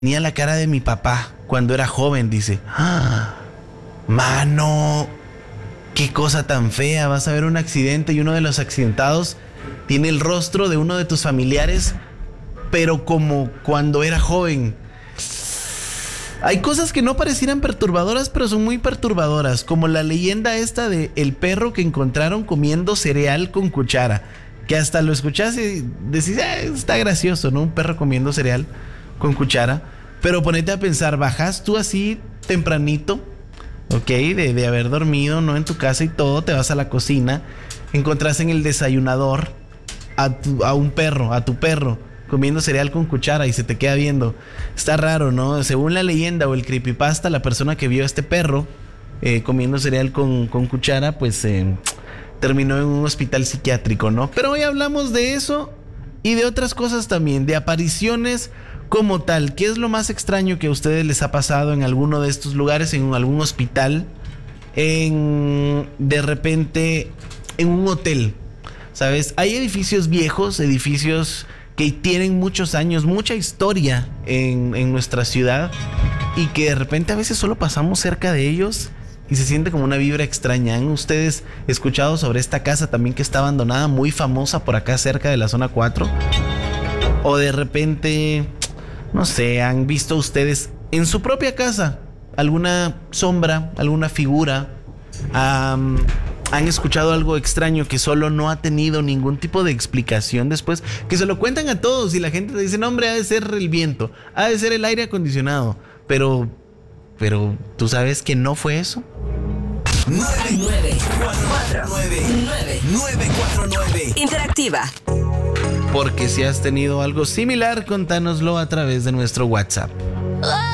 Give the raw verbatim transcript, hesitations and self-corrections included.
Tenía la cara de mi papá cuando era joven, dice. ¡Ah! Mano, qué cosa tan fea. Vas a ver un accidente y uno de los accidentados tiene el rostro de uno de tus familiares, pero como cuando era joven. Hay cosas que no parecieran perturbadoras, pero son muy perturbadoras, como la leyenda esta de el perro que encontraron comiendo cereal con cuchara, que hasta lo escuchás y decís, eh, está gracioso, ¿no? Un perro comiendo cereal con cuchara. Pero ponete a pensar, bajas tú así tempranito, ok, de, de haber dormido, ¿no? En tu casa y todo, te vas a la cocina, encontrás en el desayunador a, tu, a un perro, a tu perro, comiendo cereal con cuchara y se te queda viendo. Está raro, ¿no? Según la leyenda o el creepypasta, la persona que vio a este perro eh, comiendo cereal con, con cuchara, pues eh, terminó en un hospital psiquiátrico, ¿no? Pero hoy hablamos de eso y de otras cosas también, de apariciones como tal. ¿Qué es lo más extraño que a ustedes les ha pasado en alguno de estos lugares, en algún hospital, en de repente en un hotel? ¿Sabes? Hay edificios viejos, edificios que tienen muchos años, mucha historia en, en nuestra ciudad y que de repente a veces solo pasamos cerca de ellos y se siente como una vibra extraña. ¿Han ustedes escuchado sobre esta casa también que está abandonada, muy famosa por acá cerca de la zona cuatro? O de repente, no sé, ¿han visto ustedes en su propia casa alguna sombra, alguna figura? Um, ¿Han escuchado algo extraño que solo no ha tenido ningún tipo de explicación después? Que se lo cuentan a todos y la gente dice, no, hombre, ha de ser el viento, ha de ser el aire acondicionado. Pero, pero, ¿tú sabes que no fue eso? nueve nueve cuatro nueve nueve cuatro nueve Interactiva. Porque si has tenido algo similar, contánoslo a través de nuestro WhatsApp.